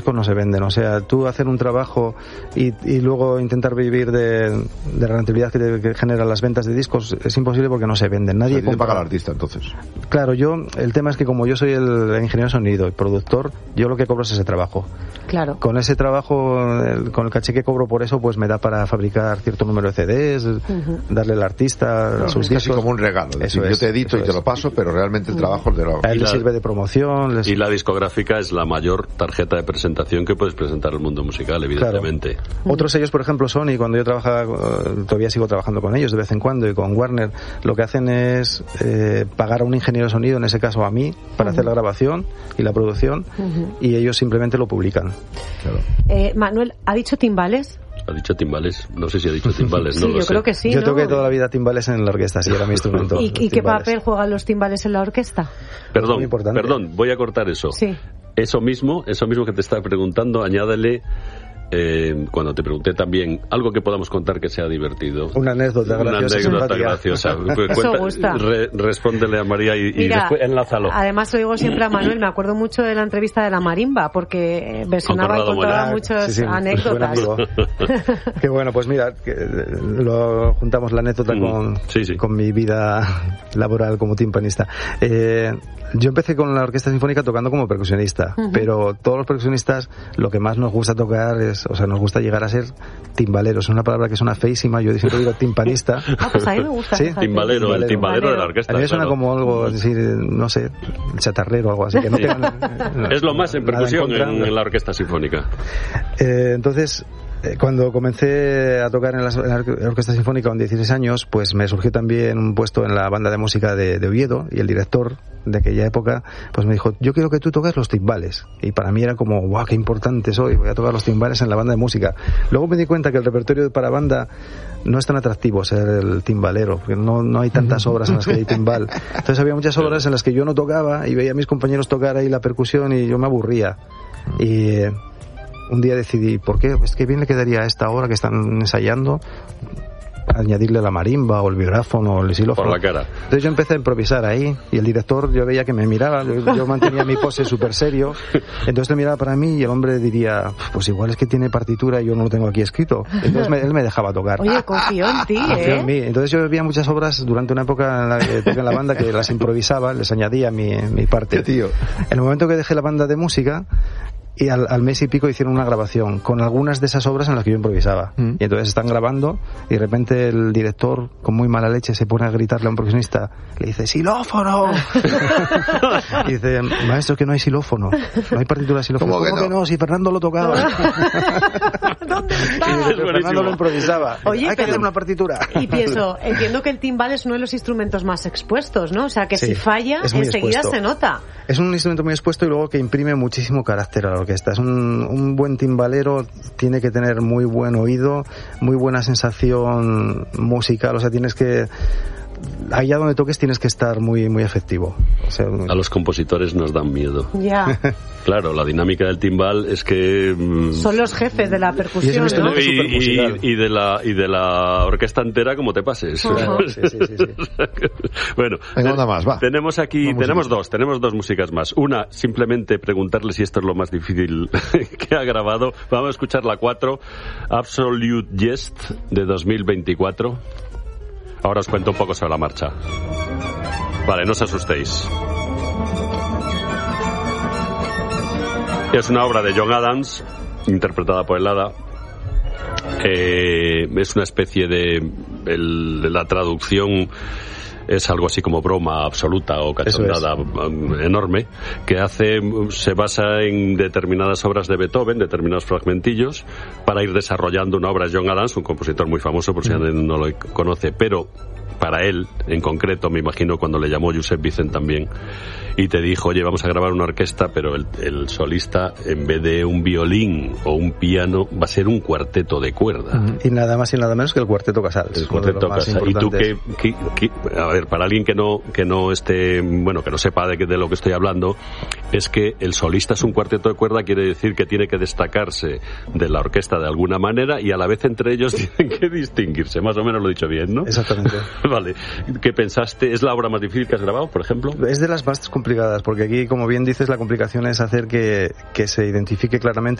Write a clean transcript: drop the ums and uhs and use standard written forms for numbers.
no se venden, o sea, tú hacer un trabajo y luego intentar vivir de la rentabilidad que generan las ventas de discos es imposible porque no se venden. Nadie tiene que pagar al artista, entonces. Claro, el tema es que como yo soy el ingeniero de sonido y productor, yo lo que cobro es ese trabajo. Claro. Con ese trabajo, con el caché que cobro por eso, pues me da para fabricar cierto número de CDs, darle al artista sus discos. Es casi como un regalo. Yo te edito y te lo paso, pero realmente el trabajo es de lo... A él le sirve de promoción. Y la discográfica es la mayor tarjeta de presentación que puedes presentar al mundo musical, evidentemente. Claro. Otros sellos, por ejemplo, Sony, cuando yo trabajaba, todavía sigo trabajando con ellos de vez en cuando, y con Warner, lo que hacen es pagar a un ingeniero de sonido, en ese caso a mí, para hacer la grabación y la producción, y ellos simplemente lo publican. Claro. Manuel, ¿ha dicho timbales? Ha dicho timbales, no sé si ha dicho timbales, sí, no lo yo sé. creo que sí. Yo toqué toda la vida timbales en la orquesta, sí, era mi instrumento. ¿Y qué papel juegan los timbales en la orquesta? Perdón, voy a cortar eso. Sí. Eso mismo que te estaba preguntando, añádele, cuando te pregunté también, algo que podamos contar que sea divertido. Una anécdota graciosa. Eso gusta. Respóndele a María y después enlázalo. Además, lo digo siempre a Manuel, me acuerdo mucho de la entrevista de la marimba, porque versionaba y contaba muchas anécdotas. Qué bueno, pues mira, lo juntamos la anécdota con mi vida laboral como timpanista. Yo empecé con la orquesta sinfónica tocando como percusionista, pero todos los percusionistas lo que más nos gusta tocar nos gusta llegar a ser timbaleros. Es una palabra que suena feísima, yo siempre digo timpanista. Pues a mí me gusta. ¿Sí? Timbalero, el timbalero de la orquesta. A mí suena como algo, decir, no sé, chatarrero o algo así. Que no tengan, es lo más en percusión en la orquesta sinfónica. Entonces, cuando comencé a tocar en la orquesta sinfónica con 16 años, pues me surgió también un puesto en la banda de música de Oviedo, y el director de aquella época pues me dijo, yo quiero que tú toques los timbales, y para mí era como, guau, qué importante soy, voy a tocar los timbales en la banda de música. Luego me di cuenta que el repertorio para banda no es tan atractivo ser el timbalero, porque no hay tantas obras en las que hay timbal. Entonces había muchas obras en las que yo no tocaba y veía a mis compañeros tocar ahí la percusión y yo me aburría. Y un día decidí, ¿por qué? Es que bien le quedaría a esta hora que están ensayando añadirle la marimba o el vibráfono o el xilófono. Por la cara. Entonces yo empecé a improvisar ahí, y el director, yo veía que me miraba, yo mantenía mi pose súper serio, entonces él miraba para mí y el hombre diría, pues igual es que tiene partitura y yo no lo tengo aquí escrito. Entonces él me dejaba tocar. Oye, confío en ti, Confío en mí. Entonces yo había muchas obras durante una época en la que toqué en la banda que las improvisaba, les añadía mi parte. Tío. En el momento que dejé la banda de música, y al mes y pico hicieron una grabación con algunas de esas obras en las que yo improvisaba. Y entonces están grabando y de repente el director, con muy mala leche, se pone a gritarle a un percusionista, le dice, ¡xilófono! Y dice, maestro, que no hay xilófono, no hay partitura de xilófono. ¿Cómo que no? Si Fernando lo tocaba. ¿Dónde está? Y Fernando lo improvisaba. Oye, hay que hacer una partitura. Y pienso, entiendo que el timbal es uno de los instrumentos más expuestos, ¿no? O sea, que si falla, enseguida se nota. Es un instrumento muy expuesto y luego que imprime muchísimo carácter a la orquesta. Es un buen timbalero, tiene que tener muy buen oído, muy buena sensación musical, o sea, tienes que... Allá donde toques tienes que estar muy muy efectivo. O sea, a los compositores nos dan miedo. Ya. Claro, la dinámica del timbal es que son los jefes de la percusión, ¿no? Y de la orquesta entera, como te pases. Uh-huh. Sí. Bueno, venga, una más, va. Tenemos dos músicas más. Una, simplemente preguntarle si esto es lo más difícil que ha grabado. Vamos a escuchar la 4, Absolute Jest, de 2024. Ahora os cuento un poco sobre la marcha. Vale, no os asustéis. Es una obra de John Adams, interpretada por el Hada. Es una especie de la traducción es algo así como broma absoluta o cachondada enorme, que se basa en determinadas obras de Beethoven, determinados fragmentillos, para ir desarrollando una obra de John Adams, un compositor muy famoso por si alguien no lo conoce, pero para él, en concreto, me imagino cuando le llamó Josep Vicent también, y te dijo, oye, vamos a grabar una orquesta, pero el solista, en vez de un violín o un piano, va a ser un cuarteto de cuerda. Y nada más y nada menos que el Cuarteto Casals. El Cuarteto Casals. Y tú, a ver, para alguien que no esté, bueno, que no sepa de lo que estoy hablando, es que el solista es un cuarteto de cuerda, quiere decir que tiene que destacarse de la orquesta de alguna manera y a la vez entre ellos tienen que distinguirse. Más o menos lo he dicho bien, ¿no? Exactamente. Vale. ¿Qué pensaste? ¿Es la obra más difícil que has grabado, por ejemplo? Es de las más complicadas, porque aquí, como bien dices, la complicación es hacer que se identifique claramente